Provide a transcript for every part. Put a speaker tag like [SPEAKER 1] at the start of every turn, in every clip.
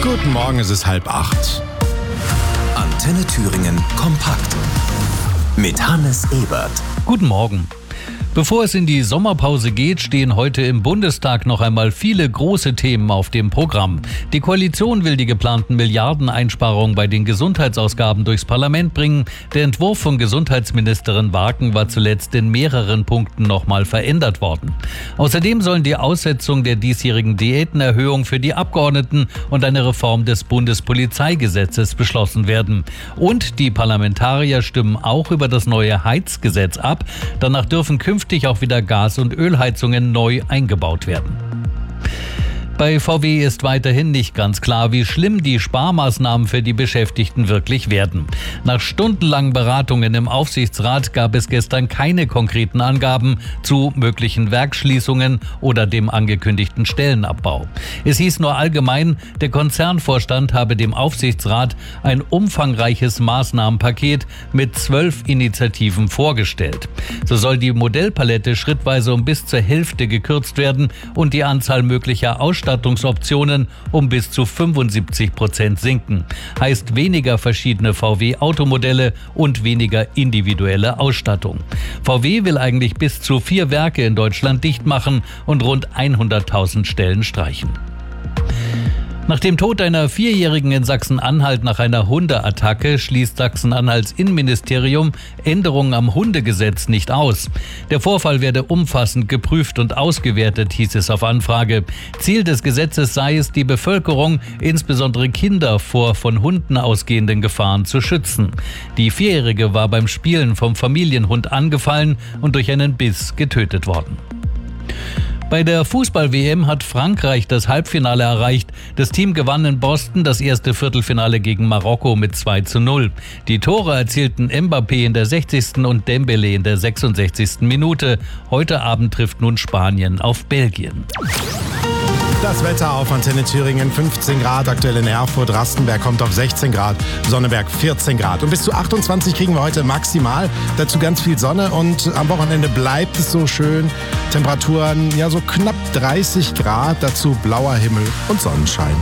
[SPEAKER 1] Guten Morgen, es ist 7:30.
[SPEAKER 2] Antenne Thüringen kompakt. Mit Hannes Ebert.
[SPEAKER 3] Guten Morgen. Bevor es in die Sommerpause geht, stehen heute im Bundestag noch einmal viele große Themen auf dem Programm. Die Koalition will die geplanten Milliardeneinsparungen bei den Gesundheitsausgaben durchs Parlament bringen. Der Entwurf von Gesundheitsministerin Waken war zuletzt in mehreren Punkten nochmal verändert worden. Außerdem sollen die Aussetzung der diesjährigen Diätenerhöhung für die Abgeordneten und eine Reform des Bundespolizeigesetzes beschlossen werden. Und die Parlamentarier stimmen auch über das neue Heizgesetz ab. Danach dürfen künftig auch wieder Gas- und Ölheizungen neu eingebaut werden. Bei VW ist weiterhin nicht ganz klar, wie schlimm die Sparmaßnahmen für die Beschäftigten wirklich werden. Nach stundenlangen Beratungen im Aufsichtsrat gab es gestern keine konkreten Angaben zu möglichen Werksschließungen oder dem angekündigten Stellenabbau. Es hieß nur allgemein, der Konzernvorstand habe dem Aufsichtsrat ein umfangreiches Maßnahmenpaket mit 12 Initiativen vorgestellt. So soll die Modellpalette schrittweise um bis zur Hälfte gekürzt werden und die Anzahl möglicher Ausstattungsoptionen um bis zu 75% sinken. Heißt weniger verschiedene VW-Automodelle und weniger individuelle Ausstattung. VW will eigentlich bis zu 4 Werke in Deutschland dicht machen und rund 100.000 Stellen streichen. Nach dem Tod einer 4-Jährigen in Sachsen-Anhalt nach einer Hundeattacke schließt Sachsen-Anhalts Innenministerium Änderungen am Hundegesetz nicht aus. Der Vorfall werde umfassend geprüft und ausgewertet, hieß es auf Anfrage. Ziel des Gesetzes sei es, die Bevölkerung, insbesondere Kinder, vor von Hunden ausgehenden Gefahren zu schützen. Die 4-Jährige war beim Spielen vom Familienhund angefallen und durch einen Biss getötet worden. Bei der Fußball-WM hat Frankreich das Halbfinale erreicht. Das Team gewann in Boston das erste Viertelfinale gegen Marokko mit 2:0. Die Tore erzielten Mbappé in der 60. und Dembélé in der 66. Minute. Heute Abend trifft nun Spanien auf Belgien.
[SPEAKER 1] Das Wetter auf Antenne Thüringen, 15 Grad, aktuell in Erfurt, Rastenberg kommt auf 16 Grad, Sonneberg 14 Grad. Und bis zu 28 kriegen wir heute maximal, dazu ganz viel Sonne und am Wochenende bleibt es so schön. Temperaturen, ja so knapp 30 Grad, dazu blauer Himmel und Sonnenschein.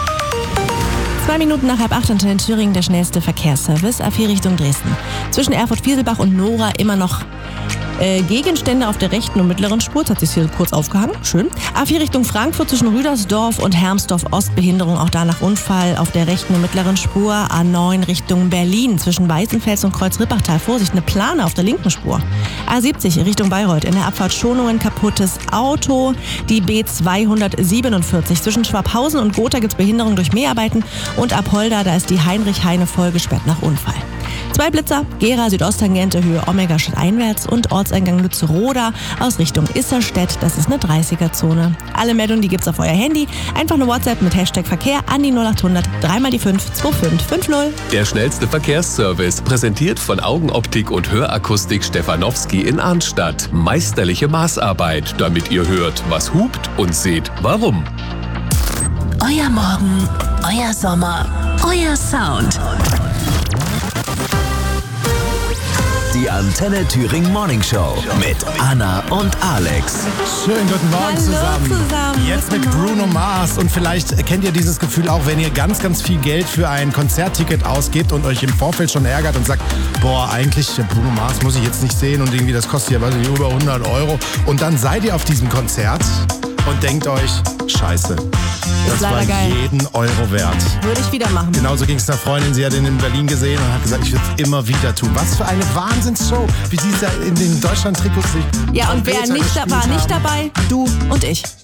[SPEAKER 4] 2 Minuten nach 7:30 Antenne Thüringen, der schnellste Verkehrsservice, A4 Richtung Dresden. Zwischen Erfurt-Fieselbach und Nora immer noch Gegenstände auf der rechten und mittleren Spur. Das hat sich hier kurz aufgehangen. Schön. A4 Richtung Frankfurt zwischen Rüdersdorf und Hermsdorf Ost. Behinderung auch da nach Unfall auf der rechten und mittleren Spur. A9 Richtung Berlin zwischen Weißenfels und Kreuz-Rippachtal. Vorsicht, eine Plane auf der linken Spur. A70 Richtung Bayreuth. In der Abfahrt Schonungen kaputtes Auto. Die B247 zwischen Schwabhausen und Gotha gibt es Behinderung durch Mäharbeiten. Und ab Holda, da ist die Heinrich-Heine-Voll gesperrt nach Unfall. 2 Blitzer, Gera Südosttangente, Höhe Omega-Stadt einwärts und Ortseingang Lützeroda aus Richtung Isserstedt. Das ist eine 30er-Zone. Alle Meldungen, die gibt's auf euer Handy. Einfach eine WhatsApp mit Hashtag Verkehr an die 0800 3 die 5 2550.
[SPEAKER 5] Der schnellste Verkehrsservice, präsentiert von Augenoptik und Hörakustik Stefanowski in Arnstadt. Meisterliche Maßarbeit, damit ihr hört, was hupt und seht, warum.
[SPEAKER 6] Euer Morgen, euer Sommer, euer Sound.
[SPEAKER 2] Die Antenne Thüringen Morning Show mit Anna und Alex.
[SPEAKER 1] Schönen guten Morgen zusammen. Jetzt mit Bruno Mars. Und vielleicht kennt ihr dieses Gefühl auch, wenn ihr ganz, ganz viel Geld für ein Konzertticket ausgebt und euch im Vorfeld schon ärgert und sagt, boah, eigentlich Bruno Mars muss ich jetzt nicht sehen und irgendwie das kostet ja, weiß ich, über 100 Euro. Und dann seid ihr auf diesem Konzert und denkt euch, scheiße, das war jeden Euro wert.
[SPEAKER 4] Würde ich wieder machen.
[SPEAKER 1] Genauso ging es einer Freundin, sie hat ihn in Berlin gesehen und hat gesagt, ich würde es immer wieder tun. Was für eine Wahnsinnsshow, wie sie da in den Deutschland-Trikots sich.
[SPEAKER 4] Ja, und wer nicht dabei? Du und ich.